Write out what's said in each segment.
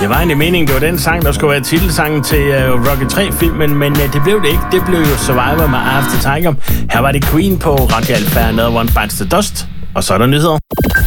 Det var egentlig meningen, det var den sang, der skulle være titelsangen til Rocky 3-filmen, men det blev det ikke. Det blev jo Survivor med After Tiger. Her var det Queen på Radio Alfa, Another One Bites the Dust, og så er der nyheder.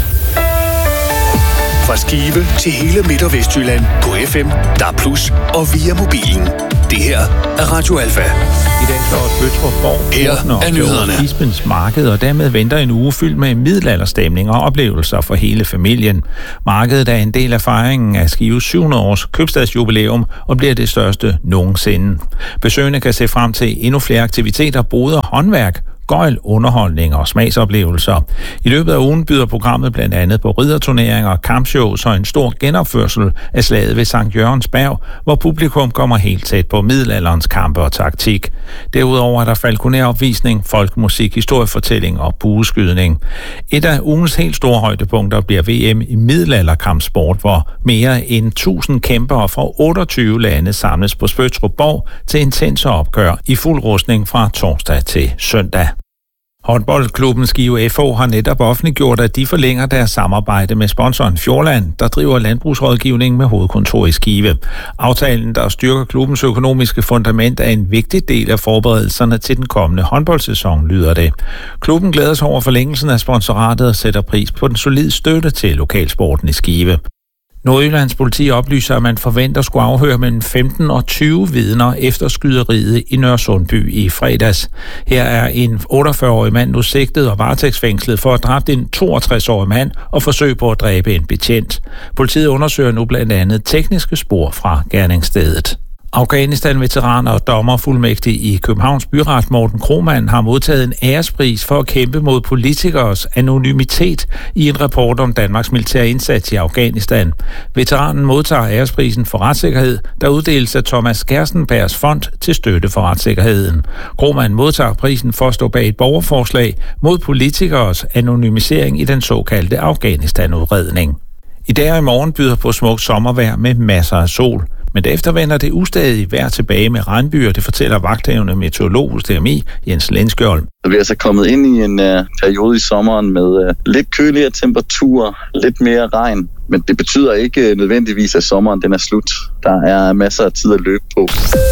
Fra Skive til hele Midt- og Vestjylland på FM, DAB+ og via mobilen. Det her er Radio Alfa. I dag står Spøtrup Her er nyhederne. Bispens Marked, og dermed venter en uge fyldt med middelalderstemning og oplevelser for hele familien. Markedet er en del af fejringen af Skives 700 års købstadsjubilæum og bliver det største nogensinde. Besøgende kan se frem til endnu flere aktiviteter, boder, håndværk, gøjl, underholdning og smagsoplevelser. I løbet af ugen byder programmet blandt andet på ridderturneringer, kampshows og en stor genopførsel af slaget ved Sankt Jørgens Berg, hvor publikum kommer helt tæt på middelalderens kampe og taktik. Derudover er der falconeropvisning, folkmusik, historiefortælling og bueskydning. Et af ugens helt store højdepunkter bliver VM i middelalderkampsport, hvor mere end 1000 kæmpere fra 28 lande samles på Spøtrup Borg til intense opgør i fuld rustning fra torsdag til søndag. Håndboldklubben Skive FH har netop offentliggjort, at de forlænger deres samarbejde med sponsoren Fjordland, der driver landbrugsrådgivning med hovedkontor i Skive. Aftalen, der styrker klubbens økonomiske fundament, er en vigtig del af forberedelserne til den kommende håndboldsæson, lyder det. Klubben glæder sig over forlængelsen af sponsoratet og sætter pris på den solide støtte til lokalsporten i Skive. Nordjyllands politi oplyser, at man forventer at skulle afhøre mellem 15 og 20 vidner efter skyderiet i Nørresundby i fredags. Her er en 48-årig mand nu sigtet og varetægtsfængslet for at dræbe en 62-årig mand og forsøg på at dræbe en betjent. Politiet undersøger nu blandt andet tekniske spor fra gerningsstedet. Afghanistan-veteran og dommerfuldmægtig i Københavns Byret Morten Krohmann har modtaget en ærespris for at kæmpe mod politikeres anonymitet i en rapport om Danmarks militære indsats i Afghanistan. Veteranen modtager æresprisen for retssikkerhed, der uddeles af Thomas Gerstenbergs fond til støtte for retssikkerheden. Krohmann modtager prisen for at stå bag et borgerforslag mod politikeres anonymisering i den såkaldte Afghanistan-udredning. I dag og i morgen byder på smukt sommervejr med masser af sol. Men derefter vender det ustadigt vejr tilbage med regnbyer, det fortæller vagthavende meteorolog hos DMI, Jens Lindskjold. Vi er altså kommet ind i en periode i sommeren med lidt køligere temperaturer, lidt mere regn. Men det betyder ikke nødvendigvis, at sommeren den er slut. Der er masser af tid at løbe på.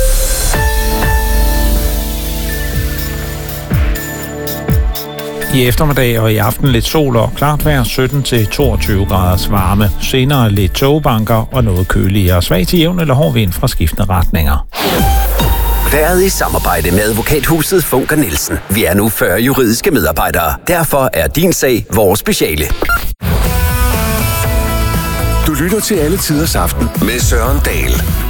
I eftermiddag og i aften lidt sol og klart vejr, 17-22 graders varme. Senere lidt togbanker og noget køligere. Svag til jævn eller hård vind fra skiftende retninger. Været i samarbejde med advokathuset Funker Nielsen. Vi er nu 40 juridiske medarbejdere. Derfor er din sag vores speciale. Du lytter til Alle Tiders Aften med Søren Dahl.